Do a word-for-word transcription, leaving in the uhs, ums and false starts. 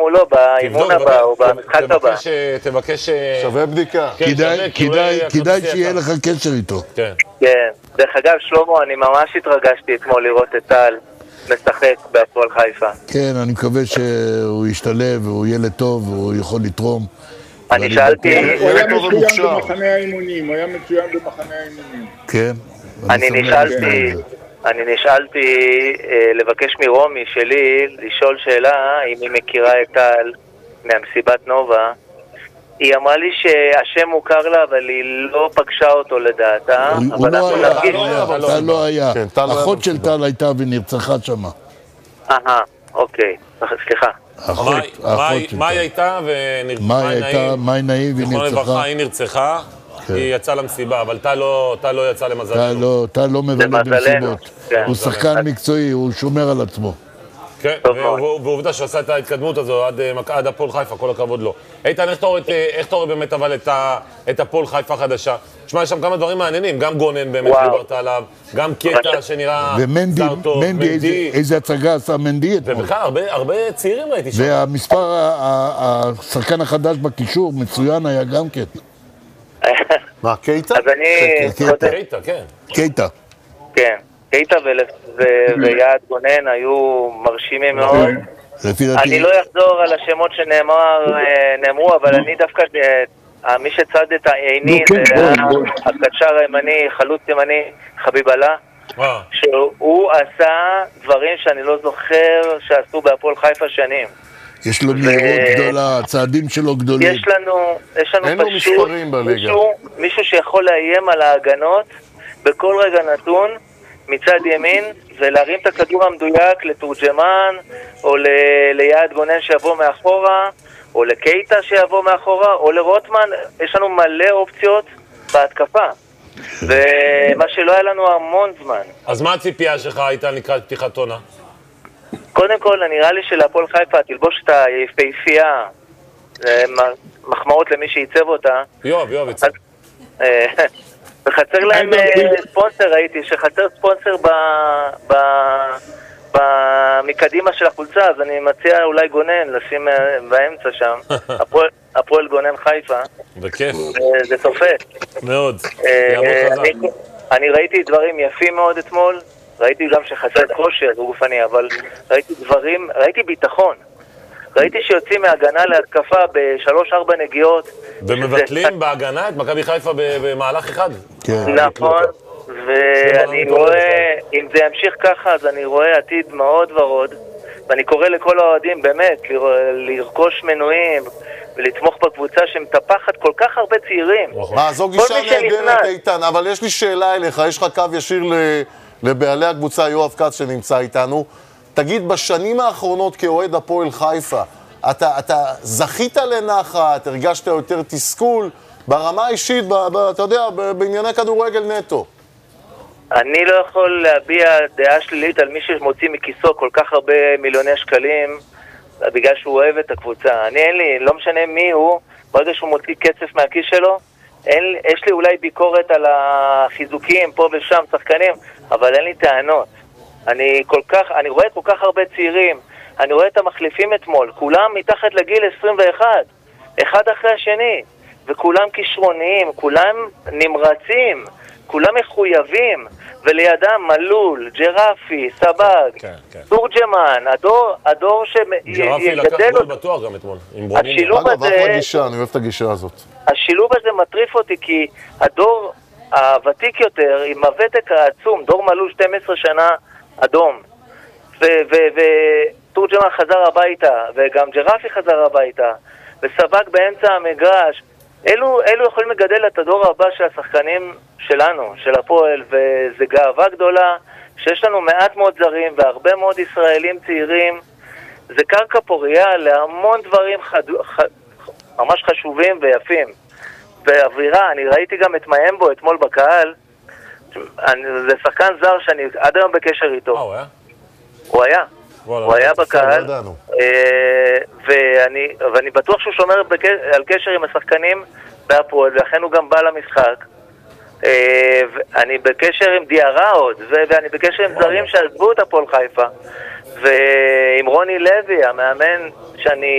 מולו באימון הבא או במשחק הבא. תבקש... שווה בדיקה. כדאי שיהיה לך קשר איתו. כן. דרך אגב, שלמה, אני ממש התרגשתי אתמול לראות את טל משחק בהפועל חיפה. כן, אני מקווה שהוא ישתלב והוא ילד טוב והוא יכול לתרום. אני שאלתי... הוא היה מצוין במחנה האימונים, הוא היה מצוין במחנה האימונים. כן. אני נשאלתי... אני נשאלתי לבקש מרומי שלי לשאול שאלה אם היא מכירה את טל מהמסיבת נובה. היא אמרה לי שהשם מוכר לה, אבל היא לא פגשה אותו לדעתה. הוא לא היה, טל לא היה. אחות של טל הייתה ונרצחה שמה. אהה, אוקיי, סליחה. אחות של טל. מה היא הייתה ונרצחה? מאי נאי ונרצחה. היא נרצחה. היא יצאה למסיבה, אבל טל לא יצא למזלנו. טל לא מבלה במסיבות. הוא שחקן מקצועי, הוא שומר על עצמו. כן, ועובדה שעשה את ההתקדמות הזו עד הפועל חיפה, כל הכבוד לו. איתן, איך אתה רואה באמת אבל את הפועל חיפה החדשה? תשמע, יש שם כמה דברים מעניינים, גם גונן באמת דיברת עליו, גם קטע שנראה סטאר טוב, ומנדי, איזה הצגה עשה מנדי אתמול. ובכלל, הרבה צעירים ראיתי שם. והמספר, השחקן החדש בקישור, מצוין היה גם כן. מה, קייטה? אז אני... קייטה, כן. קייטה. כן, קייטה ויעד גונן היו מרשימים מאוד. אני לא אחזור על השמות שנאמרו, אבל אני דווקא, מי שצד את העיני זה הקשר הימני, חלוץ ימני, חביב אללה, שהוא עשה דברים שאני לא זוכר שעשו בהפועל חיפה שנים. יש לו מהירות גדולה, הצעדים שלו גדולים. יש לנו, יש לנו פשוט מישהו, מישהו שיכול לאיים על ההגנות בכל רגע נתון מצד ימין, ולהרים את הכדור המדויק לתורג'מן, או ליעד גונן שיבוא מאחורה, או לקייטה שיבוא מאחורה, או לרוטמן. יש לנו מלא אופציות בהתקפה, ומה שלא היה לנו המון זמן. אז מה הציפייה שלך הייתה לקראת פתיחת עונה? קודם כל, נראה לי שלהפועל חיפה תלבוש את היפהפייה, מחמאות למי שייצב אותה. יואב, יואב, יצב. וחצר להם ספונסר, ראיתי, שחצר ספונסר מקדימה של החולצה, אז אני מציע אולי גונן, לשים באמצע שם, הפועל גונן חיפה. בכיף. זה תופס. מאוד. אני ראיתי דברים יפים מאוד אתמול, ראיתי גם שחסר כושר גופני, אבל ראיתי דברים, ראיתי ביטחון. ראיתי שיוצאים מהגנה להתקפה בשלוש ארבע נגיעות. ומבטלים בהגנה את מכבי חיפה במהלך אחד. נכון, ואני רואה, אם זה ימשיך ככה, אז אני רואה עתיד מאוד ורוד, ואני קורא לכל האוהדים באמת לרכוש מנויים ולתמוך בקבוצה שמטפחת כל כך הרבה צעירים. מה, זו גישה נהדרת, איתן, אבל יש לי שאלה אליך, יש לך קו ישיר לבעלי הקבוצה יואב כץ שנמצא איתנו. תגיד, בשנים האחרונות כאוהד הפועל חיפה, אתה, אתה זכית לנחת, הרגשת יותר תסכול, ברמה האישית, ב, ב, אתה יודע, בענייני כדורגל נטו? אני לא יכול להביע דעה שלילית על מי שמוציא מכיסו כל כך הרבה מיליוני שקלים, בגלל שהוא אוהב את הקבוצה. אני אין לי, לא משנה מי הוא, ברגע שהוא מוציא כסף מהכיס שלו, אין, יש לי אולי ביקורת על החיזוקים פה ושם, שחקנים, אבל אין לי טענות. אני כל כך, אני רואה כל כך הרבה צעירים, אני רואה את המחליפים אתמול, כולם מתחת לגיל עשרים ואחת, אחד אחרי השני, וכולם כישרוניים, כולם נמרצים, כולם מחויבים, ולידם מלול, ג'רפי, סבג, כן, כן. תורג'מן, הדור, הדור שיגדל אותו. ג'רפי לקח גול בטוח גם אתמול, עם ברומיניו. אגב, אחלה גישה, אני אוהב את הגישה הזאת. השילוב הזה מטריף אותי, כי הדור הוותיק יותר, עם הוותק העצום, דור מלול שתים עשרה שנה אדום, ותורג'מן חזר הביתה, וגם ג'רפי חזר הביתה, וסבג באמצע המגרש, אלו, אלו יכולים לגדל את הדור הבא של השחקנים שלנו, של הפועל, וזה גאווה גדולה, שיש לנו מעט מאוד זרים, והרבה מאוד ישראלים צעירים, זה קרקע פוריה להמון דברים חד... ח... ממש חשובים ויפים. באווירה, אני ראיתי גם את מאמבו אתמול בקהל, אני, זה שחקן זר שאני עד היום בקשר איתו. אה, הוא היה? הוא היה. הוא היה בקהל, ואני, ואני בטוח שהוא שומר על קשר עם השחקנים בהפועל, ולכן הוא גם בא למשחק. אני בקשר עם דיארה עוד, ואני בקשר עם זרים שעזבו את הפועל חיפה, ועם רוני לוי, המאמן שאני